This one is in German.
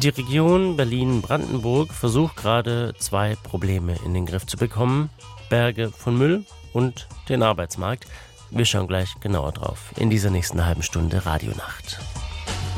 Die Region Berlin-Brandenburg versucht gerade 2 Probleme in den Griff zu bekommen: Berge von Müll und den Arbeitsmarkt. Wir schauen gleich genauer drauf in dieser nächsten halben Stunde Radionacht.